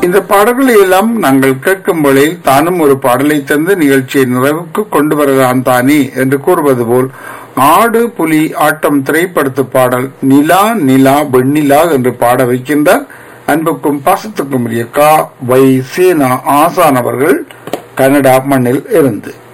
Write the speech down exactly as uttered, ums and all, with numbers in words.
இந்த பாடல்களை எல்லாம் நாங்கள் கேட்கும் வேளையில் தானும் ஒரு பாடலை தந்து நிகழ்ச்சியை நிறைவுக்கு கொண்டு வரலாம் தானே என்று கூறுவது போல் ஆடு புலி ஆட்டம் திரைப்படத்து பாடல் நிலா நிலா வெண்ணிலா என்று பாட வைக்கின்றார் அன்புக்கும் பாசத்துக்கும் உரிய கா வை சேனா ஆசான் அவர்கள் கனடா மண்ணில் இருந்து.